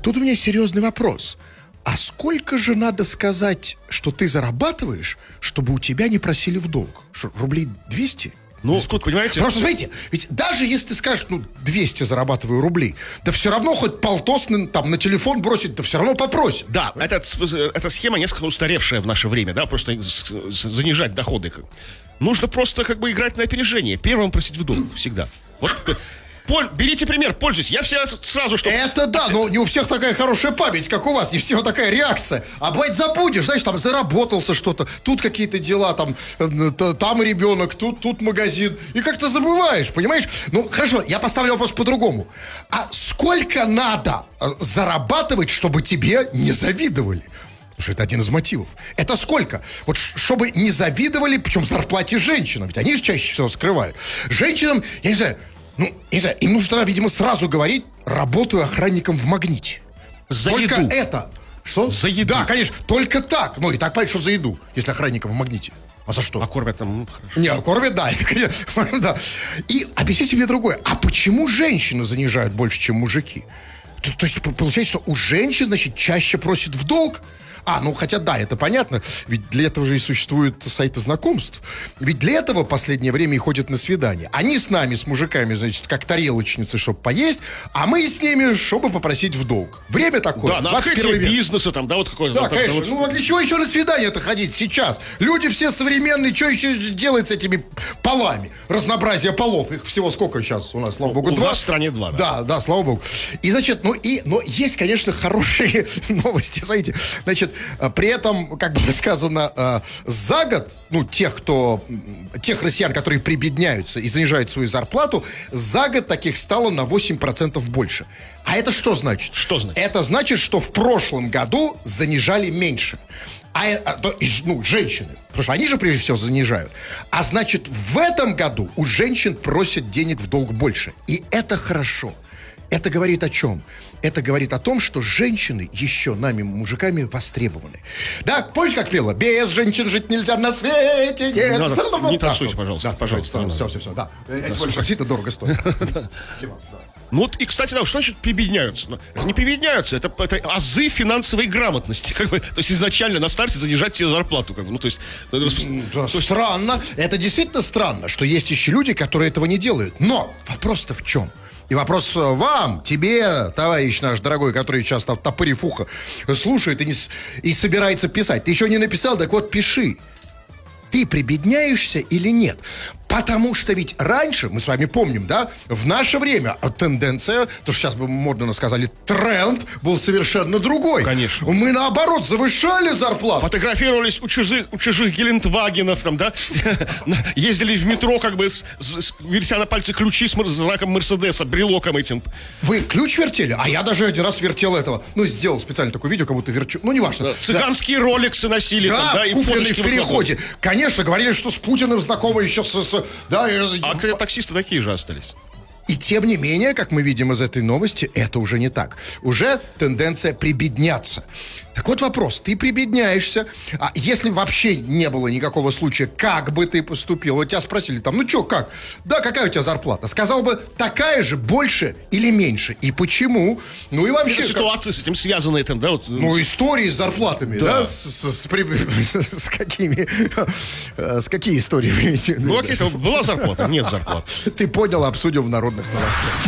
тут у меня серьезный вопрос. А сколько же надо сказать, что ты зарабатываешь, чтобы у тебя не просили в долг? Что, рублей 200? Ну, тут, понимаете... Просто, смотрите, ведь даже если ты скажешь, 200 зарабатываю рублей, да все равно хоть полтос там на телефон бросить, да все равно попросят. Да, эта схема несколько устаревшая в наше время, да, просто занижать доходы. Нужно просто играть на опережение. Первым просить в долг всегда. Вот... Берите пример, пользуйтесь. Я все сразу, что... Это да, но не у всех такая хорошая память, как у вас. Не всего такая реакция. А бывает забудешь, знаешь, там заработался что-то. Тут какие-то дела, там ребенок, тут магазин. И как-то забываешь, понимаешь? Ну, хорошо, я поставлю вопрос по-другому. А сколько надо зарабатывать, чтобы тебе не завидовали? Потому что это один из мотивов. Это сколько? Вот чтобы не завидовали, причем зарплате женщинам. Ведь они же чаще всего скрывают. Женщинам, я не знаю... им нужно тогда, видимо, сразу говорить: работаю охранником в «Магните». За только еду. это. Что? За еду. Да, конечно, только так. И так понятно, что за еду, если охранником в «Магните». А за что? А кормят там, хорошо. Не, кормят, да, это, конечно, да. И объясните мне другое. А почему женщины занижают больше, чем мужики? То есть получается, что у женщин, значит, чаще просят в долг? Хотя да, это понятно, ведь для этого же и существуют сайты знакомств. Ведь для этого в последнее время и ходят на свидания. Они с нами, с мужиками, значит, как тарелочницы, чтобы поесть, а мы с ними, чтобы попросить в долг. Время такое. Да, на открытие бизнеса там, да, вот какое-то. Да, конечно. А для чего еще на свидание-то ходить сейчас? Люди все современные, что еще делать с этими полами? Разнообразие полов. Их всего сколько сейчас у нас, слава богу, 2? У нас в стране 2, да. Да, слава богу. И, значит, но есть, конечно, хорошие новости. Смотрите, значит, при этом, как было сказано, за год, тех россиян, которые прибедняются и занижают свою зарплату, за год таких стало на 8% больше. А это что значит? Что значит? Это значит, что в прошлом году занижали меньше. Женщины. Потому что они же прежде всего занижают. А значит, в этом году у женщин просят денег в долг больше. И это хорошо. Это говорит о чем? Это говорит о том, что женщины еще нами, мужиками, востребованы. Да, помните, как пела? Без женщин жить нельзя на свете. Нет. Не танцуйте, пожалуйста. Да, пожалуйста. Все, да. Эти больше это дорого стоит. Ну, и, кстати, да, что значит прибедняются? Не прибедняются, это азы финансовой грамотности. То есть изначально на старте занижать себе зарплату. Странно. Это действительно странно, что есть еще люди, которые этого не делают. Но вопрос-то в чем? И вопрос вам, тебе, товарищ наш дорогой, который сейчас там топырив ухо, слушает и собирается писать. Ты еще не написал, так вот пиши. Ты прибедняешься или нет? Потому что ведь раньше, мы с вами помним, да, в наше время тенденция, то, что сейчас бы модно сказали, тренд был совершенно другой. Конечно. Мы, наоборот, завышали зарплату. Фотографировались у чужих Гелендвагенов, там, да? Ездили в метро, вертя на пальце ключи с знаком Мерседеса, брелоком этим. Вы ключ вертели? А я даже один раз вертел этого. Сделал специально такое видео, как будто верчу. Неважно. Цыганские роликсы носили. Да, там, да, и купленные в переходе. Конечно, говорили, что с Путиным знакомы еще А таксисты такие же остались. И тем не менее, как мы видим из этой новости, это уже не так. Уже тенденция прибедняться. Так вот вопрос, ты прибедняешься, а если вообще не было никакого случая, как бы ты поступил? Вот тебя спросили там, как? Да, какая у тебя зарплата? Сказал бы, такая же, больше или меньше? И почему? И вообще... Это ситуации с этим связанные там, да? Истории с зарплатами, да? С какими? С какие истории вы имеете? Была зарплата, нет зарплаты. Ты понял, обсудим в народных новостях.